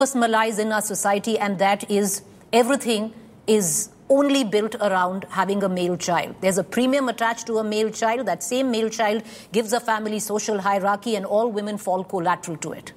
personalize in our society, and that is everything is only built around having a male child. There's a premium attached to a male child. That same male child gives a family social hierarchy, and all women fall collateral to it.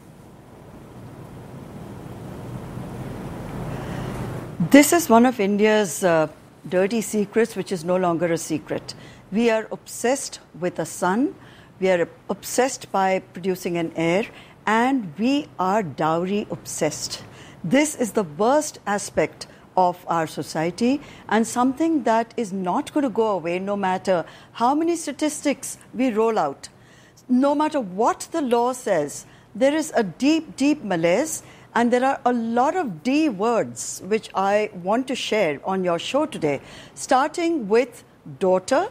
This is one of India's dirty secrets, which is no longer a secret. We are obsessed with a son. We are obsessed by producing an heir, and we are dowry obsessed. This is the worst aspect of our society, and something that is not going to go away no matter how many statistics we roll out. No matter what the law says, there is a deep, deep malaise, and there are a lot of D words which I want to share on your show today, starting with daughter,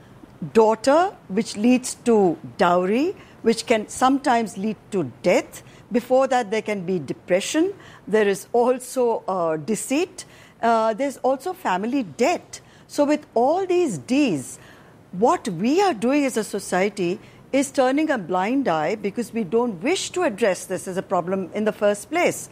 which leads to dowry, which can sometimes lead to death. Before that, there can be depression. There is also deceit. There's also family debt. So with all these Ds, what we are doing as a society is turning a blind eye because we don't wish to address this as a problem in the first place.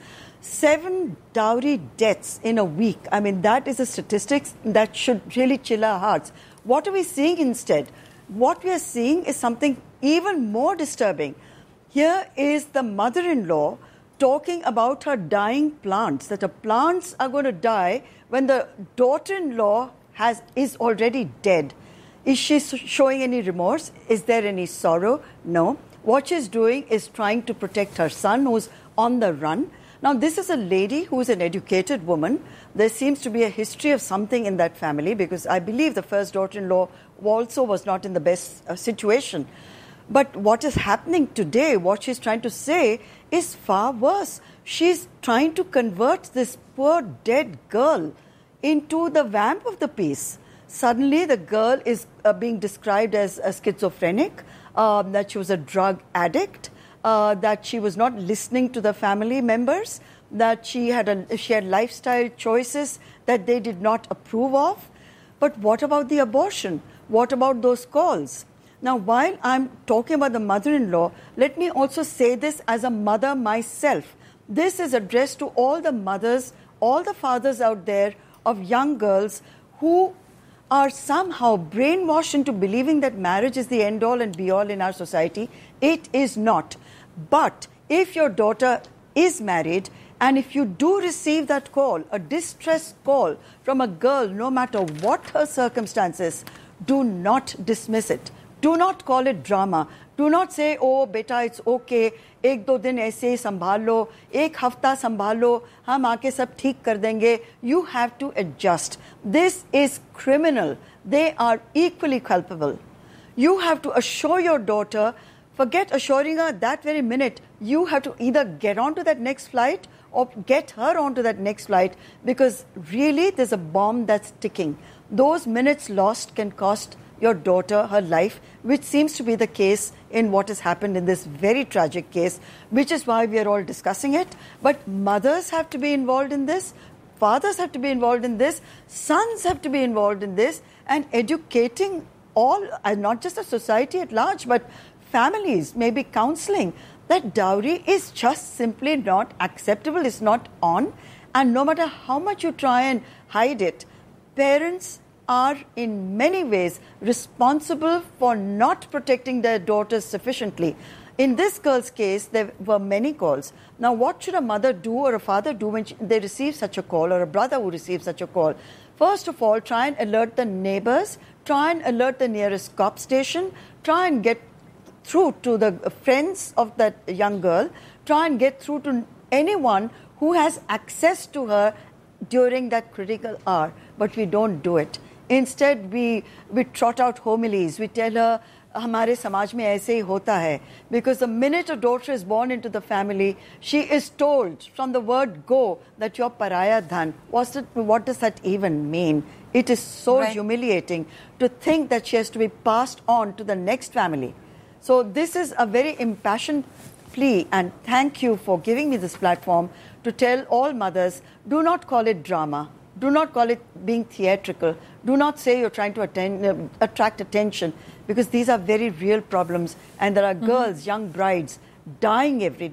7 dowry deaths in a week. I mean, that is a statistic that should really chill our hearts. What are we seeing instead? What we are seeing is something even more disturbing. Here is the mother-in-law talking about her dying plants, that her plants are going to die when the daughter-in-law is already dead. Is she showing any remorse? Is there any sorrow? No. What she's doing is trying to protect her son, who's on the run. Now, this is a lady who's an educated woman. There seems to be a history of something in that family, because I believe the first daughter-in-law also was not in the best situation. But what is happening today, what she's trying to say, is far worse. She's trying to convert this poor dead girl into the vamp of the piece. Suddenly, the girl is being described as a schizophrenic, that she was a drug addict, that she was not listening to the family members, that she had lifestyle choices that they did not approve of. But what about the abortion? What about those calls? Now, while I'm talking about the mother-in-law, let me also say this as a mother myself. This is addressed to all the mothers, all the fathers out there of young girls who are somehow brainwashed into believing that marriage is the end-all and be-all in our society. It is not. But if your daughter is married, and if you do receive that call, a distress call from a girl, no matter what her circumstances, do not dismiss it. Do not call it drama. Do not say, oh, beta, it's okay. एक दो दिन ऐसे संभाल लो, एक हफ्ता संभाल लो, हम आके सब ठीक कर देंगे. You have to adjust. This is criminal. They are equally culpable. You have to assure your daughter, forget assuring her that very minute. You have to either get onto that next flight or get her onto that next flight, because really there's a bomb that's ticking. Those minutes lost can cost your daughter her life, which seems to be the case in what has happened in this very tragic case, which is why we are all discussing it. But mothers have to be involved in this, fathers have to be involved in this, sons have to be involved in this, and educating all, not just the society at large, but families, maybe counseling, that dowry is just simply not acceptable, it's not on, and no matter how much you try and hide it, parents are in many ways responsible for not protecting their daughters sufficiently. In this girl's case, there were many calls. Now, what should a mother do or a father do when they receive such a call, or a brother who receives such a call? First of all, try and alert the neighbors, try and alert the nearest cop station, try and get through to the friends of that young girl, try and get through to anyone who has access to her during that critical hour. But we don't do it. Instead, we trot out homilies. We tell her, हमारे समाज में ऐसे ही होता है. Because the minute a daughter is born into the family, she is told from the word go that you're paraya dhan. What does that even mean? It is so humiliating to think that she has to be passed on to the next family. So this is a very impassioned plea, and thank you for giving me this platform to tell all mothers, do not call it drama. Do not call it being theatrical. Do not say you're trying to attract attention, because these are very real problems, and there are girls, young brides, dying every day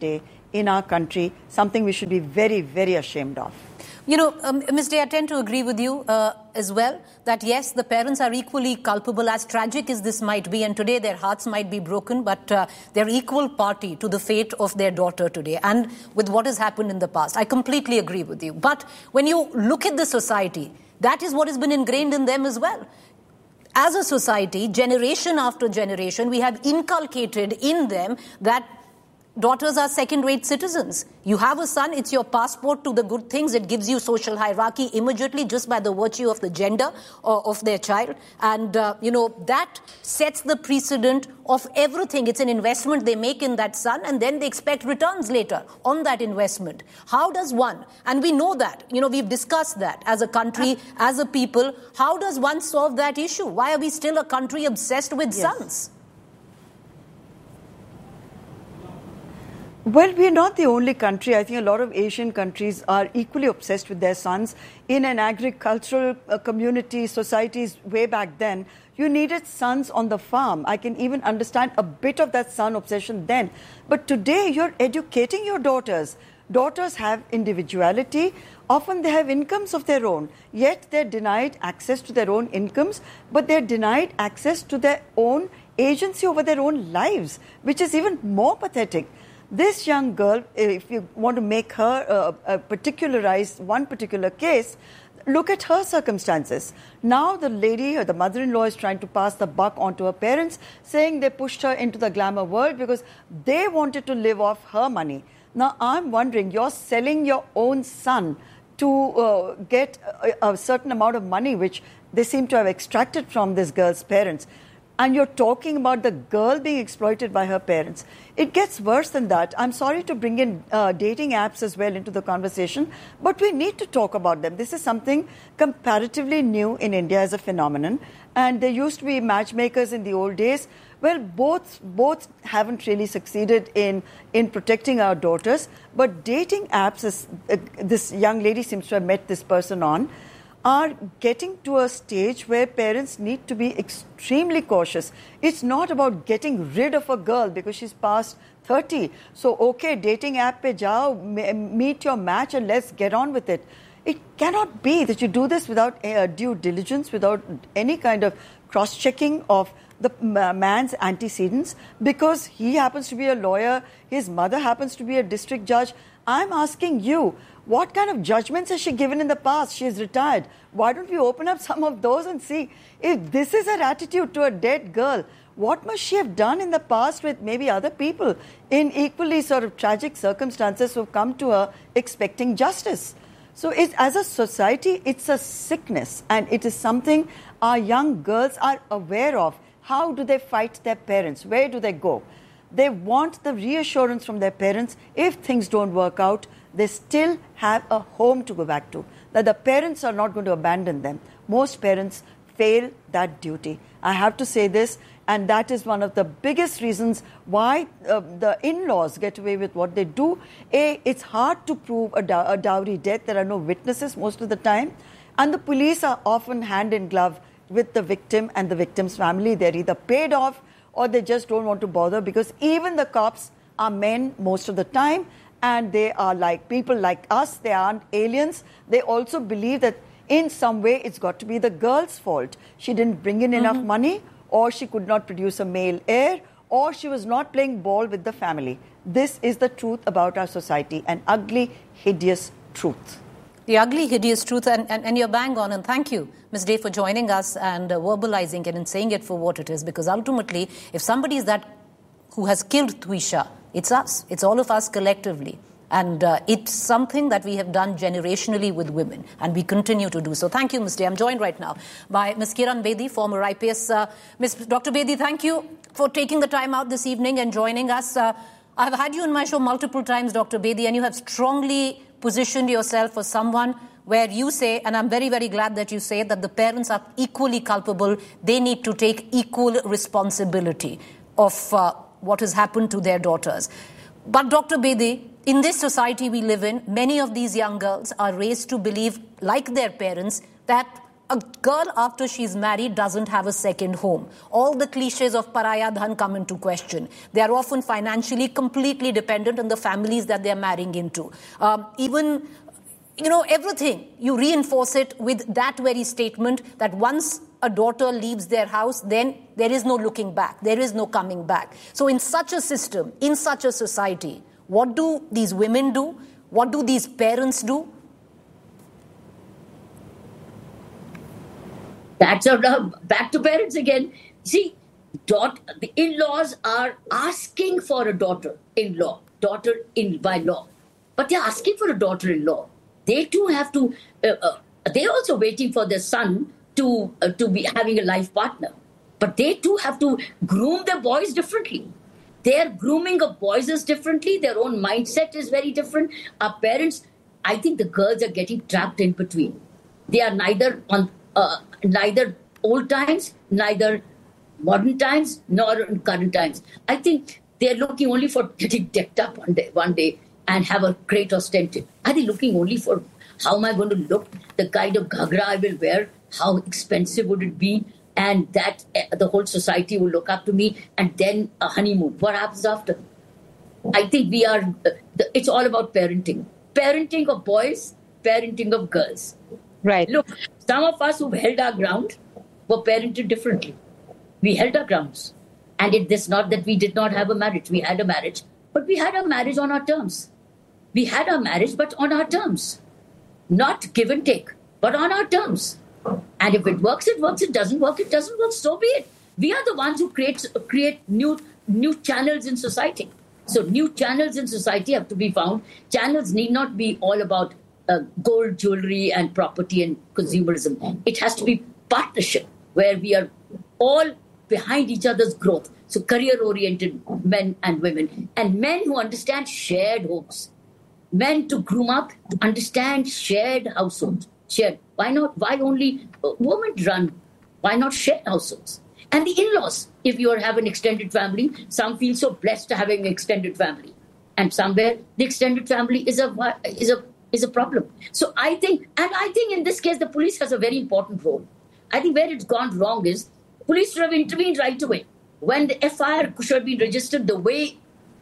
in our country, something we should be very, very ashamed of. You know, Ms. Day, I tend to agree with you as well, that yes, the parents are equally culpable, as tragic as this might be, and today their hearts might be broken, but they're equal party to the fate of their daughter today and with what has happened in the past. I completely agree with you. But when you look at the society, that is what has been ingrained in them as well. As a society, generation after generation, we have inculcated in them that daughters are second-rate citizens. You have a son, it's your passport to the good things. It gives you social hierarchy immediately just by the virtue of the gender of their child. And, that sets the precedent of everything. It's an investment they make in that son, and then they expect returns later on that investment. How does one, and we know that, we've discussed that as a country, as a people, how does one solve that issue? Why are we still a country obsessed with sons? Well, we're not the only country. I think a lot of Asian countries are equally obsessed with their sons. In an agricultural community, societies way back then, you needed sons on the farm. I can even understand a bit of that son obsession then. But today, you're educating your daughters. Daughters have individuality. Often they have incomes of their own. Yet they're denied access to their own incomes, but they're denied access to their own agency over their own lives, which is even more pathetic. This young girl, if you want to make her particularize one particular case, look at her circumstances. Now the lady or the mother-in-law is trying to pass the buck on to her parents, saying they pushed her into the glamour world because they wanted to live off her money. Now I'm wondering, you're selling your own son to get a certain amount of money, which they seem to have extracted from this girl's parents. And you're talking about the girl being exploited by her parents. It gets worse than that. I'm sorry to bring in dating apps as well into the conversation, but we need to talk about them. This is something comparatively new in India as a phenomenon. And there used to be matchmakers in the old days. Well, both haven't really succeeded in protecting our daughters. But dating apps, as this young lady seems to have met this person on, are getting to a stage where parents need to be extremely cautious. It's not about getting rid of a girl because she's past 30. So, okay, dating app pe jao, meet your match and let's get on with it. It cannot be that you do this without due diligence, without any kind of cross-checking of the man's antecedents, because he happens to be a lawyer, his mother happens to be a district judge. I'm asking you, what kind of judgments has she given in the past? She is retired. Why don't we open up some of those and see if this is her attitude to a dead girl? What must she have done in the past with maybe other people in equally sort of tragic circumstances who have come to her expecting justice? So as a society, it's a sickness, and it is something our young girls are aware of. How do they fight their parents? Where do they go? They want the reassurance from their parents. If things don't work out, they still have a home to go back to, that the parents are not going to abandon them. Most parents fail that duty. I have to say this, and that is one of the biggest reasons why the in-laws get away with what they do. It's hard to prove a dowry death. There are no witnesses most of the time, and the police are often hand in glove with the victim and the victim's family. They're either paid off or they just don't want to bother, because even the cops are men most of the time, and they are like people like us. They aren't aliens. They also believe that in some way it's got to be the girl's fault. She didn't bring in enough money, or she could not produce a male heir, or she was not playing ball with the family. This is the truth about our society, an ugly, hideous truth. The ugly, hideous truth, and you're bang on, and thank you, Ms. Day, for joining us and verbalizing it and saying it for what it is, because ultimately, if somebody is that who has killed Twisha, it's us. It's all of us collectively. And it's something that we have done generationally with women, and we continue to do so. Thank you, Ms. Day. I'm joined right now by Ms. Kiran Bedi, former IPS. Dr. Bedi, thank you for taking the time out this evening and joining us. I've had you on my show multiple times, Dr. Bedi, and you have strongly positioned yourself as someone where you say, and I'm very, very glad that you say, that the parents are equally culpable. They need to take equal responsibility of what has happened to their daughters. But Dr. Bedi, in this society we live in, many of these young girls are raised to believe, like their parents, that a girl after she's married doesn't have a second home. All the cliches of Paraya Dhan come into question. They are often financially completely dependent on the families that they're marrying into. Everything, you reinforce it with that very statement that once a daughter leaves their house, then there is no looking back. There is no coming back. So in such a system, in such a society, what do these women do? What do these parents do? That's back to parents again. See, the in-laws are asking for a daughter-in-law, by law. But they're asking for a daughter-in-law. They too have to, they're also waiting for their son to be having a life partner. But they too have to groom their boys differently. Their grooming of boys is differently. Their own mindset is very different. Our parents, I think the girls are getting trapped in between. They are neither old times, neither modern times, nor in current times. I think they're looking only for getting decked up one day and have a great ostentation. Are they looking only for how am I going to look, the kind of ghagra I will wear, how expensive would it be, and that the whole society will look up to me, and then a honeymoon. What happens after? I think it's all about parenting. Parenting of boys, parenting of girls. Right. Look, some of us who've held our ground were parented differently. We held our grounds. And it's not that we did not have a marriage. We had a marriage, but we had a marriage on our terms. We had our marriage, but on our terms. Not give and take, but on our terms. And if it works, it works. It doesn't work, it doesn't work. So be it. We are the ones who create new channels in society. So new channels in society have to be found. Channels need not be all about gold, jewelry, and property and consumerism. It has to be partnership where we are all behind each other's growth. So career-oriented men and women, and men who understand shared homes. Men to groom up, to understand shared households. Shared. Why not? Why only women run? Why not shared households? And the in-laws, if you have an extended family, some feel so blessed to having an extended family. And somewhere the extended family is a problem. So I think in this case, the police has a very important role. I think where it's gone wrong is police should have intervened right away. When the FIR should have been registered, the way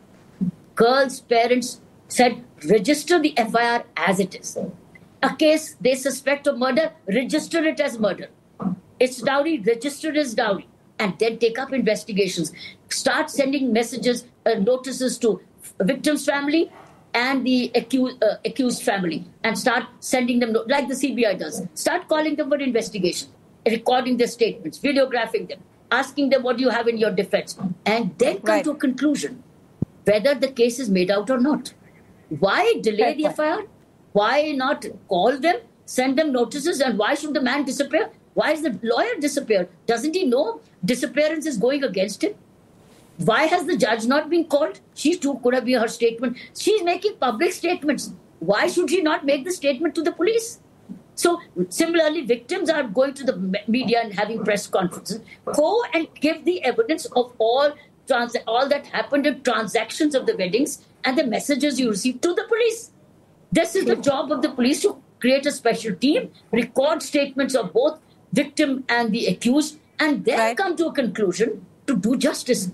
girls' parents said, register the FIR as it is. A case they suspect of murder, register it as murder. It's dowry, register it as dowry. And then take up investigations. Start sending messages, notices to victim's family and the accused family. And start sending them, like the CBI does. Start calling them for investigation. Recording their statements, videographing them, asking them what do you have in your defense. And then come to a conclusion, whether the case is made out or not. Why delay the FIR? Why not call them, send them notices, and why should the man disappear? Why is the lawyer disappeared? Doesn't he know disappearance is going against him? Why has the judge not been called? She too could have been her statement. She's making public statements. Why should she not make the statement to the police? So similarly, victims are going to the media and having press conferences. Go and give the evidence of all that happened in transactions of the weddings and the messages you received to the police. This is the job of the police, to create a special team, record statements of both victim and the accused, and then come to a conclusion to do justice.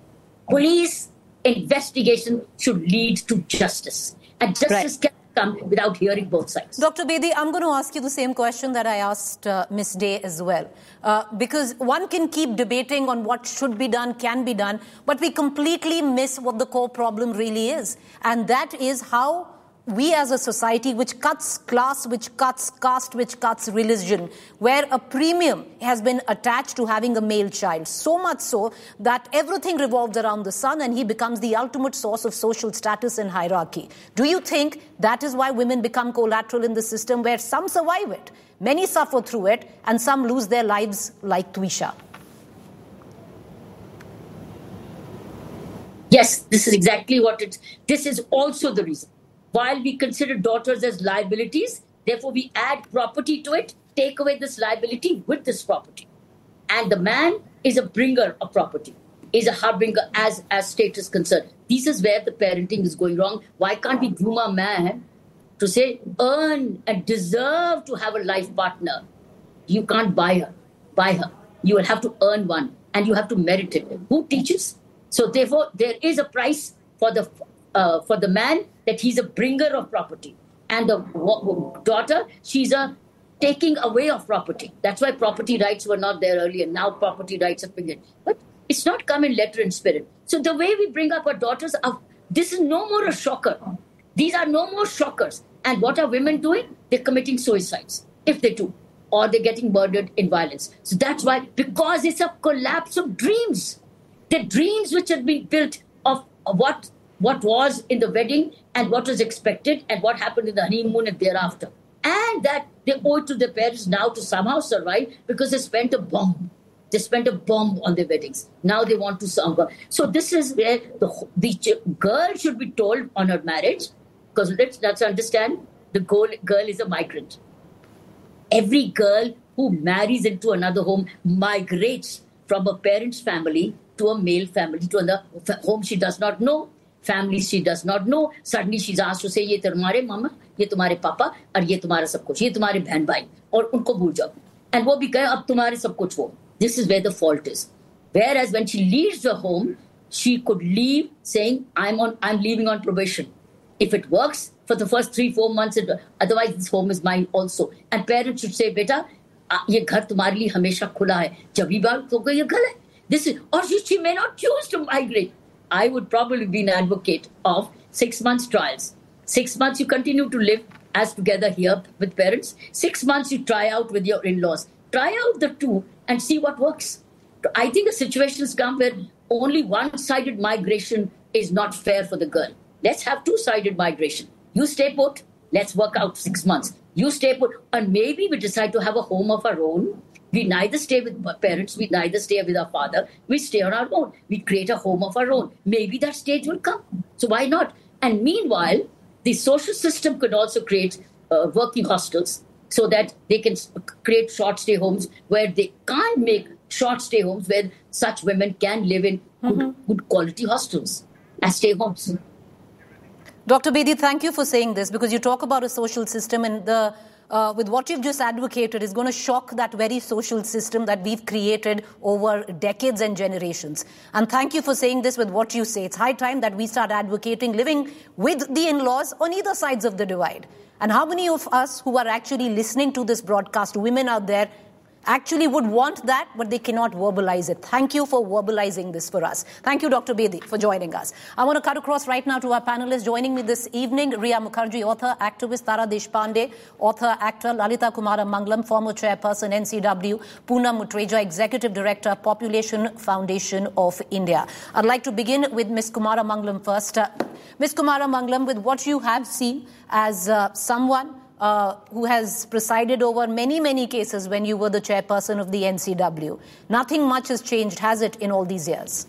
Police investigation should lead to justice. And justice can come without hearing both sides. Dr. Bedi, I'm going to ask you the same question that I asked Ms. Day as well. Because one can keep debating on what should be done, can be done, but we completely miss what the core problem really is. And that is how we as a society, which cuts class, which cuts caste, which cuts religion, where a premium has been attached to having a male child, so much so that everything revolves around the son and he becomes the ultimate source of social status and hierarchy. Do you think that is why women become collateral in the system, where some survive it, many suffer through it, and some lose their lives like Twisha? Yes, this is exactly what this is also the reason. While we consider daughters as liabilities, therefore we add property to it, take away this liability with this property. And the man is a bringer of property, is a harbinger as state is concerned. This is where the parenting is going wrong. Why can't we groom a man to say, earn and deserve to have a life partner? You can't buy her. You will have to earn one, and you have to merit it. Who teaches? So therefore, there is a price for the man, that he's a bringer of property, and the daughter, she's a taking away of property. That's why property rights were not there earlier. Now property rights have been. But it's not come in letter and spirit. So the way we bring up our daughters, this is no more a shocker. These are no more shockers. And what are women doing? They're committing suicides, if they do, or they're getting murdered in violence. So that's why, because it's a collapse of dreams. The dreams which had been built of what was in the wedding and what was expected and what happened in the honeymoon and thereafter. And that they owe it to their parents now to somehow survive because they spent a bomb. They spent a bomb on their weddings. Now they want to somehow. So this is where the girl should be told on her marriage, because let's understand, the girl is a migrant. Every girl who marries into another home migrates from a parent's family to a male family, to another home she does not know, family she does not know. Suddenly she's asked to say, ye tumhare mama, ye tumhare papa, aur ye tumhara sab kuch, ye tumhare behen bhai, aur unko bhul jao. And wo bhi kahe, ab tumhare sab kuch wo. This is where the fault is. Whereas when she leaves the home, she could leave saying, I'm leaving on probation. If it works for the first 3-4 months, otherwise this home is mine also. And parents should say, beta, ye ghar tumhare liye hamesha khula hai. Jabhi baar to ye ghar hai. This is, or she may not choose to migrate. I would probably be an advocate of 6 months trials. 6 months you continue to live as together here with parents. 6 months you try out with your in-laws. Try out the two and see what works. I think the situations come where only one-sided migration is not fair for the girl. Let's have two-sided migration. You stay put, let's work out 6 months. You stay put, and maybe we decide to have a home of our own. We neither stay with parents, we neither stay with our father, we stay on our own. We create a home of our own. Maybe that stage will come. So why not? And meanwhile, the social system could also create working hostels so that they can create short stay homes where they can't make short stay homes where such women can live in good quality hostels as stay homes. Dr. Bedi, thank you for saying this, because you talk about a social system, and with what you've just advocated is going to shock that very social system that we've created over decades and generations. And thank you for saying this with what you say. It's high time that we start advocating living with the in-laws on either sides of the divide. And how many of us who are actually listening to this broadcast, women out there, actually would want that, but they cannot verbalize it. Thank you for verbalizing this for us. Thank you, Dr. Bedi, for joining us. I want to cut across right now to our panelists. Joining me this evening, Riya Mukherjee, author, activist, Tara Deshpande, author, actor, Lalita Kumara Mangalam, former chairperson, NCW, Poonam Mutreja, executive director, Population Foundation of India. I'd like to begin with Ms. Kumara Mangalam first. Ms. Kumara Mangalam, with what you have seen as someone who has presided over many, many cases when you were the chairperson of the NCW. Nothing much has changed, has it, in all these years?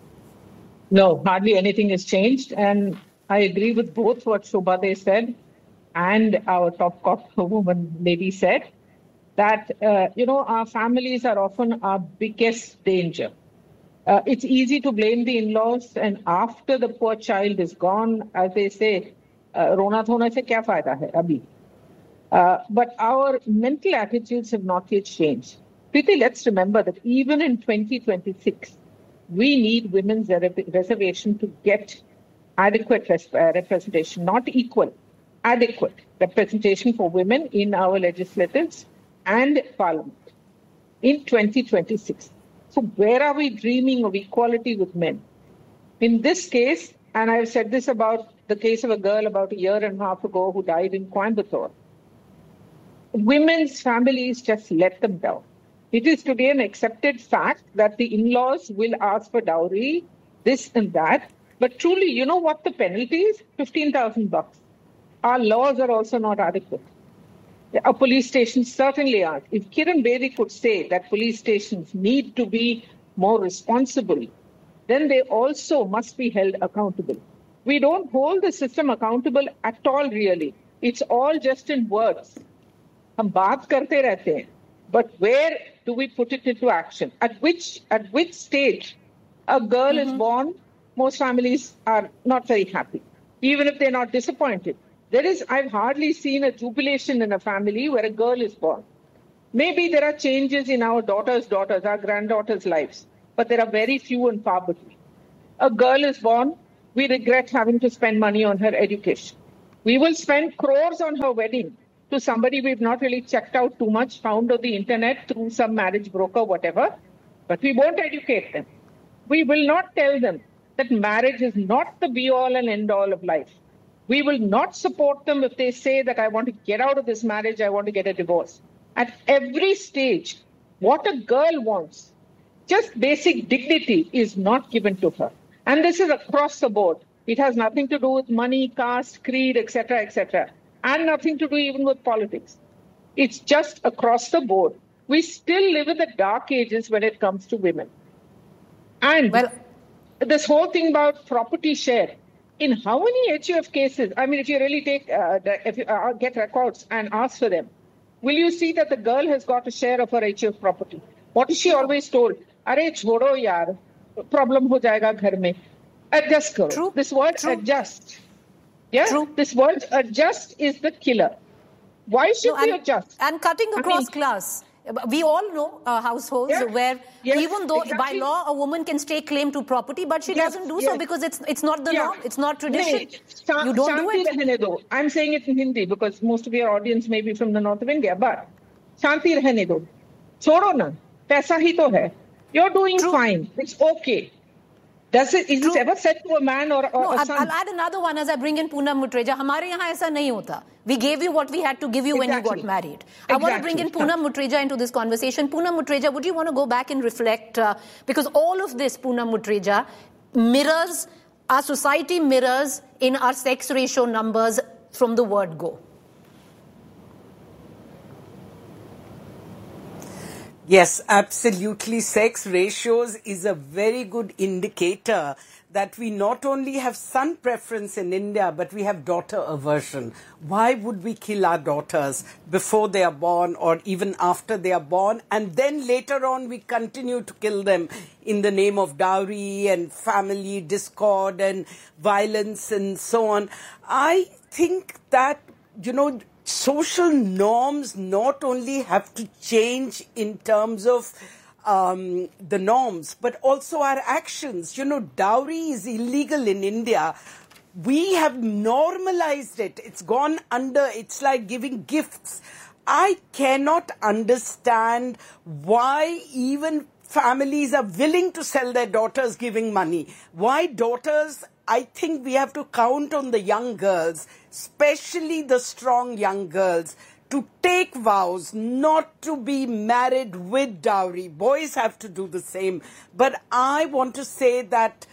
No, hardly anything has changed. And I agree with both what Shobha said and our top woman lady said, that, our families are often our biggest danger. It's easy to blame the in-laws, and after the poor child is gone, as they say, rona thona se kya fayda hai abhi. But our mental attitudes have not yet changed. Preeti, let's remember that even in 2026, we need women's reservation to get adequate representation, not equal, adequate representation for women in our legislatives and parliament in 2026. So where are we dreaming of equality with men? In this case, and I've said this about the case of a girl about a year and a half ago who died in Coimbatore, women's families just let them down. It is today an accepted fact that the in-laws will ask for dowry, this and that. But truly, you know what the penalty is? $15,000. Our laws are also not adequate. Our police stations certainly aren't. If Kiran Bedi could say that police stations need to be more responsible, then they also must be held accountable. We don't hold the system accountable at all, really. It's all just in words. हम बात करते रहते हैं, but where do we put it into action? At which stage a girl is born, most families are not very happy, even if they're not disappointed. I've hardly seen a jubilation in a family where a girl is born. Maybe there are changes in our daughters, our granddaughters' lives, but there are very few and far between. A girl is born, we regret having to spend money on her education. We will spend crores on her wedding to somebody we've not really checked out too much, found on the internet through some marriage broker, whatever, but we won't educate them. We will not tell them that marriage is not the be-all and end-all of life. We will not support them if they say that I want to get out of this marriage, I want to get a divorce. At every stage, what a girl wants, just basic dignity, is not given to her. And this is across the board. It has nothing to do with money, caste, creed, etc., and nothing to do even with politics. It's just across the board. We still live in the dark ages when it comes to women. And this whole thing about property share, in how many HUF cases, I mean, if you really take, if you get records and ask for them, will you see that the girl has got a share of her HUF property? What is she always told? Are chodo yaar, problem ho jayega ghar mein. Adjust karo. True. This word adjust. Yeah? True. This word adjust is the killer. Why should we adjust? And cutting across class. We all know households where even though by law a woman can stake claim to property, but she doesn't do so because it's not the norm, it's not tradition. You don't do it. I'm saying it in Hindi because most of your audience may be from the north of India, but Shanti rehne do. Chodo na, paisa hi to hai. You're doing fine. It's okay. Is this ever said to a man or a son? I'll add another one as I bring in Poonam Mutreja. Hamare yahan aisa nahi hota. We gave you what we had to give you when you got married. I want to bring in Poonam Mutreja into this conversation. Poonam Mutreja, would you want to go back and reflect? Because all of this, Poonam Mutreja, mirrors, our society mirrors in our sex ratio numbers from the word go. Yes, absolutely. Sex ratios is a very good indicator that we not only have son preference in India, but we have daughter aversion. Why would we kill our daughters before they are born or even after they are born? And then later on, we continue to kill them in the name of dowry and family discord and violence and so on. I think that, social norms not only have to change in terms of the norms, but also our actions. Dowry is illegal in India. We have normalized it. It's gone under, it's like giving gifts. I cannot understand why even families are willing to sell their daughters giving money. Why daughters? I think we have to count on the young girls, especially the strong young girls, to take vows not to be married with dowry. Boys have to do the same. But I want to say that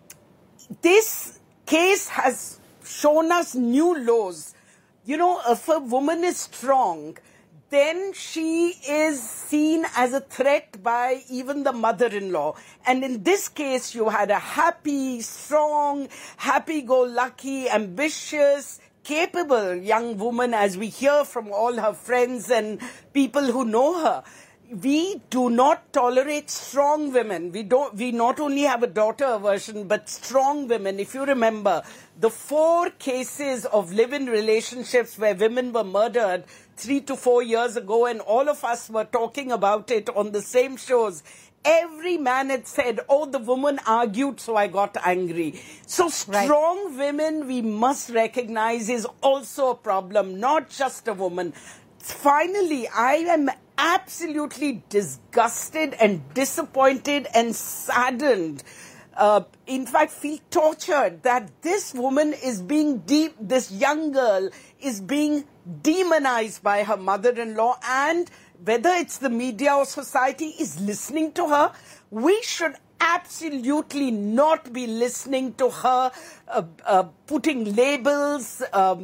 this case has shown us new laws. If a woman is strong, then she is seen as a threat by even the mother-in-law. And in this case, you had a happy, strong, happy-go-lucky, ambitious, capable young woman, as we hear from all her friends and people who know her. We do not tolerate strong women. We not only have a daughter aversion, but strong women. If you remember, the 4 cases of live-in relationships where women were murdered 3 to 4 years ago, and all of us were talking about it on the same shows. Every man had said, the woman argued, so I got angry. So strong women, we must recognize, is also a problem, not just a woman. Finally, I am absolutely disgusted and disappointed and saddened. In fact, feel tortured that this woman is being this young girl is being demonized by her mother-in-law, and whether it's the media or society is listening to her. We should absolutely not be listening to her, putting labels,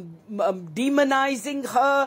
demonizing her.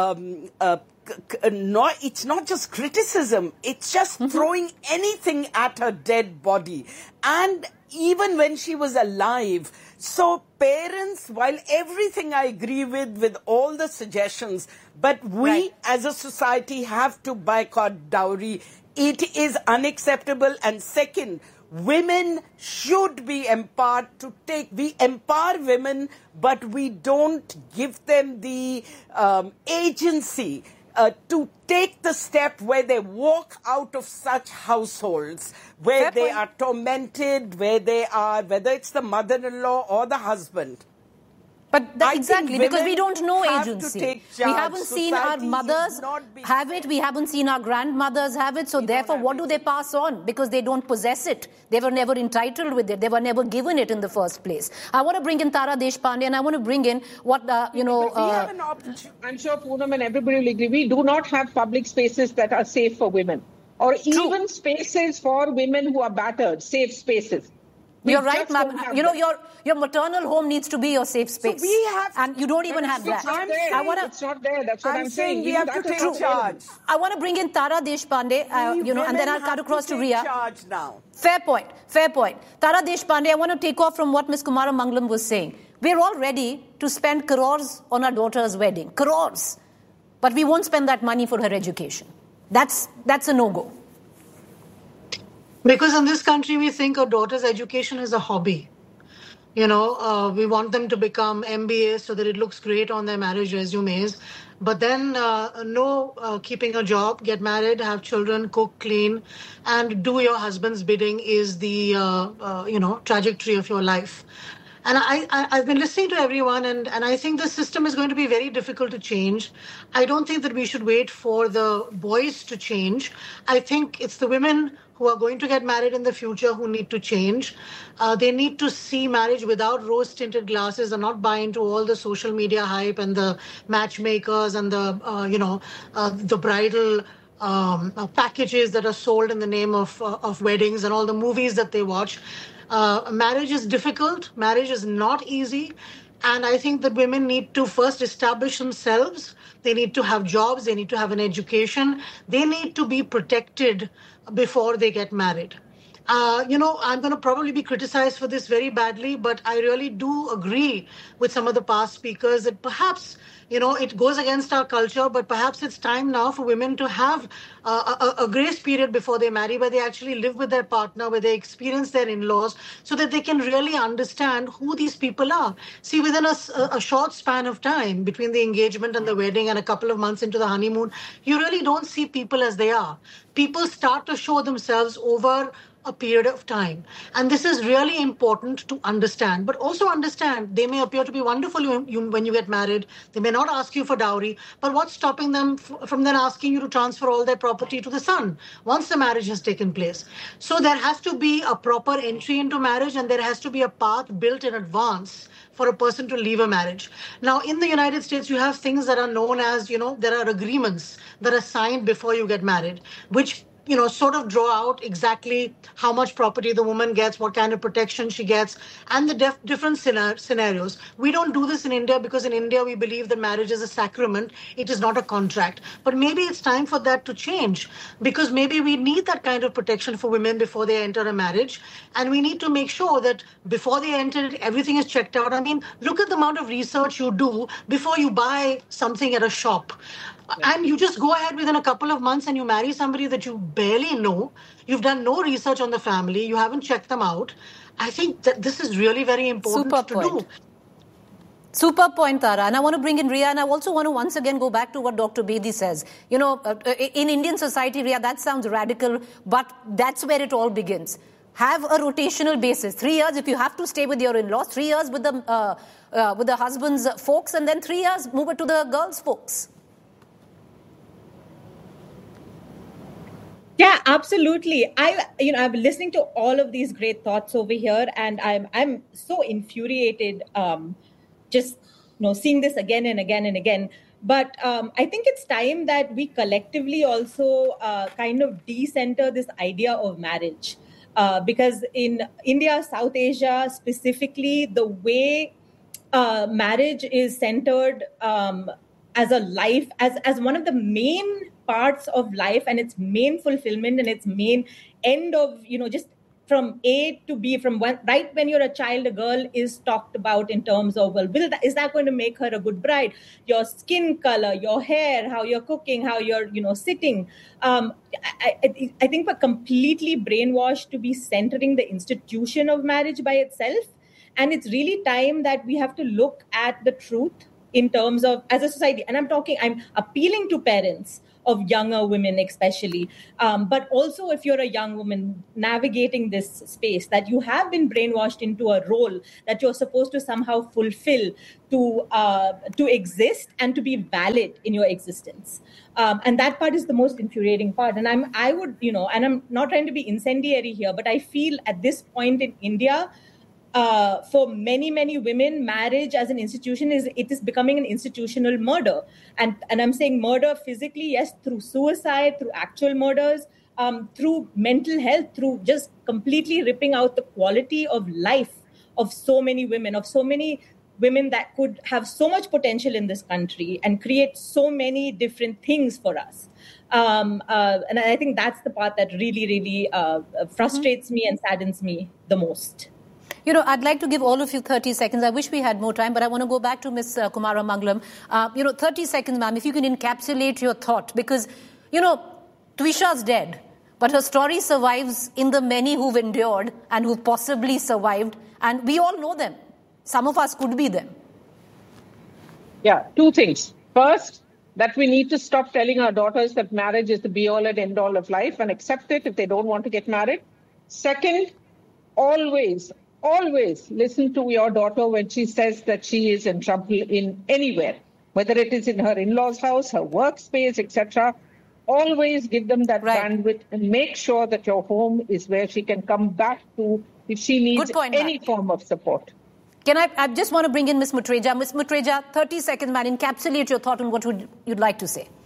It's not just criticism, it's just throwing anything at her dead body. And even when she was alive. So parents, while everything I agree with all the suggestions, but we as a society have to boycott dowry. It is unacceptable. And second, women should be empowered we empower women, but we don't give them the agency. to take the step where they walk out of such households, where they are tormented, whether it's the mother-in-law or the husband. But exactly, because we don't know agency. We haven't seen our mothers have it. We haven't seen our grandmothers have it. So therefore, what do they pass on? Because they don't possess it. They were never entitled with it. They were never given it in the first place. I want to bring in Tara Deshpande, and I want to bring in what, we have an opportunity. I'm sure Poonam and everybody will agree. We do not have public spaces that are safe for women. Or even spaces for women who are battered, safe spaces. You're right, ma'am. Your maternal home needs to be your safe space. So we have, and you don't even have that. It's not there. That's what I'm saying. We have to take charge. I want to bring in Tara Deshpande, and then I'll cut across to Ria. Charge now. Fair point. Tara Deshpande, I want to take off from what Ms. Kumara Mangalam was saying. We're all ready to spend crores on our daughter's wedding. Crores. But we won't spend that money for her education. That's a no-go. Because in this country, we think a daughter's education is a hobby. We want them to become MBAs so that it looks great on their marriage resumes. But then keeping a job, get married, have children, cook, clean, and do your husband's bidding is the, trajectory of your life. And I've been listening to everyone, and I think the system is going to be very difficult to change. I don't think that we should wait for the boys to change. I think it's the women who are going to get married in the future who need to change. They need to see marriage without rose-tinted glasses and not buy into all the social media hype and the matchmakers and the bridal packages that are sold in the name of weddings and all the movies that they watch. Marriage is difficult. Marriage is not easy. And I think that women need to first establish themselves. They need to have jobs. They need to have an education. They need to be protected before they get married. I'm going to probably be criticized for this very badly, but I really do agree with some of the past speakers that perhaps, it goes against our culture, but perhaps it's time now for women to have a grace period before they marry, where they actually live with their partner, where they experience their in-laws, so that they can really understand who these people are. See, within a short span of time between the engagement and the wedding and a couple of months into the honeymoon, you really don't see people as they are. People start to show themselves over a period of time. And this is really important to understand. But also understand, they may appear to be wonderful when you get married. They may not ask you for dowry. But what's stopping them from then asking you to transfer all their property to the son once the marriage has taken place? So there has to be a proper entry into marriage, and there has to be a path built in advance for a person to leave a marriage. Now, in the United States, you have things that are known as, there are agreements that are signed before you get married, which sort of draw out exactly how much property the woman gets, what kind of protection she gets, and the different scenarios. We don't do this in India because in India we believe that marriage is a sacrament. It is not a contract. But maybe it's time for that to change, because maybe we need that kind of protection for women before they enter a marriage. And we need to make sure that before they enter it, everything is checked out. I mean, look at the amount of research you do before you buy something at a shop. And you just go ahead within a couple of months and you marry somebody that you barely know. You've done no research on the family. You haven't checked them out. I think that this is really very important to do. Super point, Tara. And I want to bring in Ria, and I also want to once again go back to what Dr. Bedi says. In Indian society, Ria, that sounds radical, but that's where it all begins. Have a rotational basis. 3 years, if you have to stay with your in-laws, 3 years with the husband's folks, and then 3 years move it to the girl's folks. Yeah, absolutely. I'm listening to all of these great thoughts over here, and I'm so infuriated, just seeing this again and again and again. But I think it's time that we collectively also kind of decenter this idea of marriage, because in India, South Asia specifically, the way marriage is centered as a life, as one of the main parts of life and its main fulfillment and its main end of, just from A to B, right when you're a child, a girl is talked about in terms of, is that going to make her a good bride? Your skin color, your hair, how you're cooking, how you're, sitting. I think we're completely brainwashed to be centering the institution of marriage by itself. And it's really time that we have to look at the truth in terms of, as a society, and I'm appealing to parents of younger women especially, but also if you're a young woman navigating this space, that you have been brainwashed into a role that you're supposed to somehow fulfill to exist and to be valid in your existence. And that part is the most infuriating part. And I would, and I'm not trying to be incendiary here, but I feel at this point in India, for many, many women, marriage as an institution is becoming an institutional murder. And I'm saying murder physically, yes, through suicide, through actual murders, through mental health, through just completely ripping out the quality of life of so many women that could have so much potential in this country and create so many different things for us. And I think that's the part that really, really frustrates me and saddens me the most. I'd like to give all of you 30 seconds. I wish we had more time, but I want to go back to Ms. Kumara Mangalam. 30 seconds, ma'am, if you can encapsulate your thought. Because, Twisha's dead, but her story survives in the many who've endured and who've possibly survived. And we all know them. Some of us could be them. Yeah, two things. First, that we need to stop telling our daughters that marriage is the be-all and end-all of life and accept it if they don't want to get married. Second, always listen to your daughter when she says that she is in trouble in anywhere, whether it is in her in-laws' house, her workspace, etc. Always give them that bandwidth and make sure that your home is where she can come back to if she needs any form of support. I just want to bring in Ms. Mutreja. Ms. Mutreja, 30 seconds, man. Encapsulate your thought on what you'd like to say.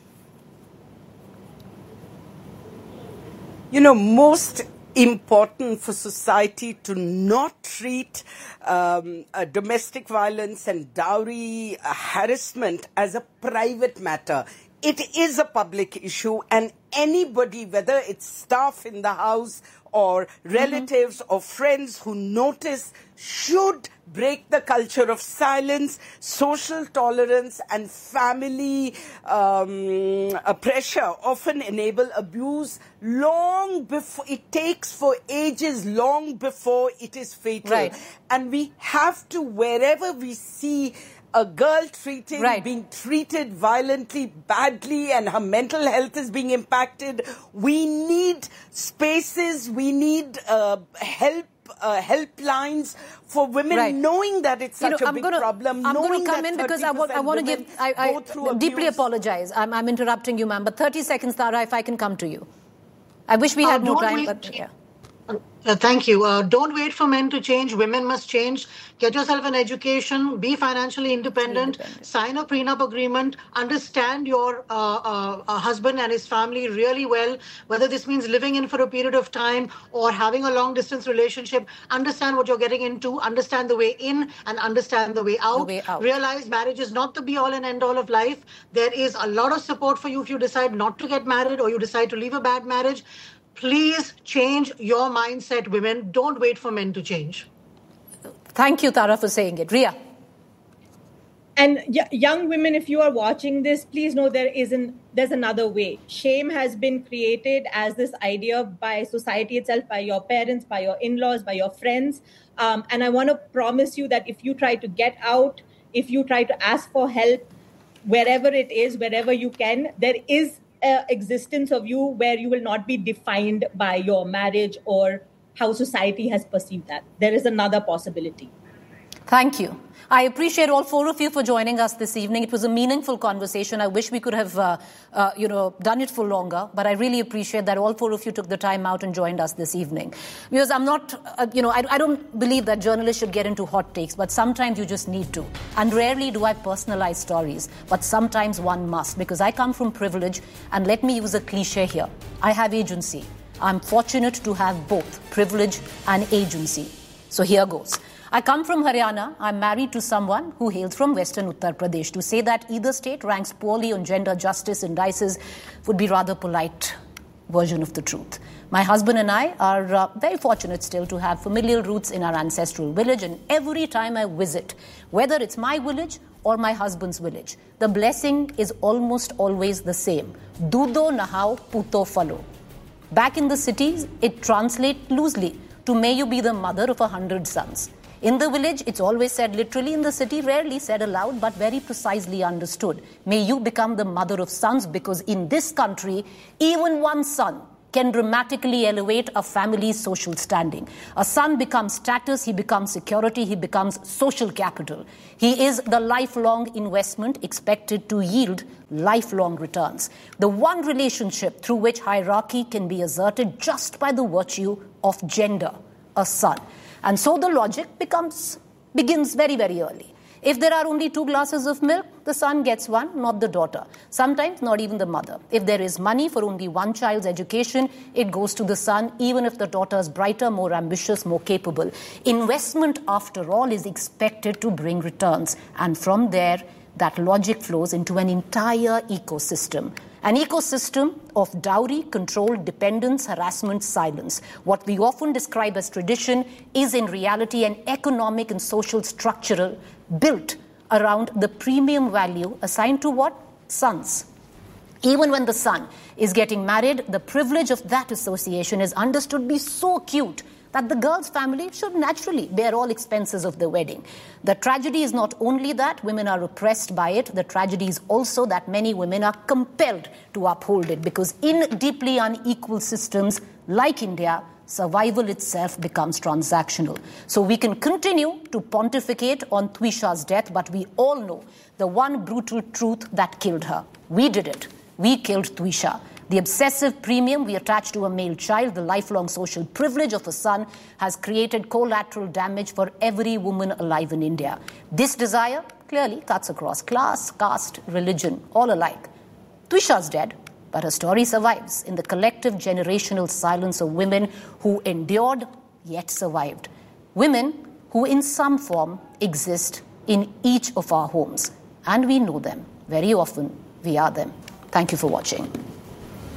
Most important for society to not treat domestic violence and dowry harassment as a private matter. It is a public issue, and anybody, whether it's staff in the house or relatives or friends who notice, should break the culture of silence, social tolerance, and family pressure often enable abuse long before it takes for ages, long before it is fatal. Right. And we have to, wherever we see a girl being treated violently, badly, and her mental health is being impacted, we need spaces, we need helplines for women, knowing that it's such a big problem. I'm going to come in because I want to give. I deeply apologize. I'm interrupting you, ma'am. But 30 seconds, Tara, if I can come to you. I wish we had more time. But yeah. Thank you. Don't wait for men to change. Women must change. Get yourself an education. Be financially independent. Sign a prenup agreement. Understand your husband and his family really well. Whether this means living in for a period of time or having a long-distance relationship. Understand what you're getting into. Understand the way in and understand the way out. Realize marriage is not the be-all and end-all of life. There is a lot of support for you if you decide not to get married or you decide to leave a bad marriage. Please change your mindset, women. Don't wait for men to change. Thank you, Tara, for saying it. Ria. And young women, if you are watching this, please know there's another way. Shame has been created as this idea by society itself, by your parents, by your in-laws, by your friends. And I want to promise you that if you try to get out, if you try to ask for help, wherever it is, wherever you can, there is existence of you where you will not be defined by your marriage or how society has perceived that. There is another possibility. Thank you. I appreciate all four of you for joining us this evening. It was a meaningful conversation. I wish we could have, done it for longer. But I really appreciate that all four of you took the time out and joined us this evening. Because I'm not, I don't believe that journalists should get into hot takes. But sometimes you just need to. And rarely do I personalize stories. But sometimes one must. Because I come from privilege. And let me use a cliche here. I have agency. I'm fortunate to have both privilege and agency. So here goes. I come from Haryana. I'm married to someone who hails from Western Uttar Pradesh. To say that either state ranks poorly on gender justice indices would be rather polite version of the truth. My husband and I are very fortunate still to have familial roots in our ancestral village, and every time I visit, whether it's my village or my husband's village, the blessing is almost always the same. Dudo nahao puto falo. Back in the cities, it translates loosely to may you be the mother of 100 sons. In the village, it's always said literally. In the city, rarely said aloud, but very precisely understood. May you become the mother of sons, because in this country, even one son can dramatically elevate a family's social standing. A son becomes status, he becomes security, he becomes social capital. He is the lifelong investment expected to yield lifelong returns. The one relationship through which hierarchy can be asserted just by the virtue of gender, a son. And so the logic begins very, very early. If there are only 2 glasses of milk, the son gets one, not the daughter. Sometimes not even the mother. If there is money for only one child's education, it goes to the son, even if the daughter is brighter, more ambitious, more capable. Investment, after all, is expected to bring returns. And from there, that logic flows into an entire ecosystem. An ecosystem of dowry, control, dependence, harassment, silence. What we often describe as tradition is in reality an economic and social structural built around the premium value assigned to what? Sons. Even when the son is getting married, the privilege of that association is understood to be so acute that the girl's family should naturally bear all expenses of the wedding. The tragedy is not only that women are oppressed by it, the tragedy is also that many women are compelled to uphold it, because in deeply unequal systems like India, survival itself becomes transactional. So we can continue to pontificate on Twisha's death, but we all know the one brutal truth that killed her. We did it. We killed Twisha. The obsessive premium we attach to a male child, the lifelong social privilege of a son, has created collateral damage for every woman alive in India. This desire clearly cuts across class, caste, religion, all alike. Twisha's dead, but her story survives in the collective generational silence of women who endured yet survived. Women who in some form exist in each of our homes. And we know them. Very often, we are them. Thank you for watching.